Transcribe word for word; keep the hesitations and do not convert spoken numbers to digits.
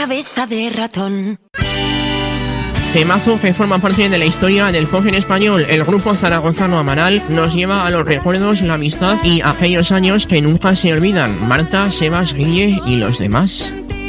cabeza de ratón. Temazo que forma parte de la historia del pop en español. El grupo zaragozano Amaral nos lleva a los recuerdos, la amistad y aquellos años que nunca se olvidan. Marta, Sebas, Guille y los demás.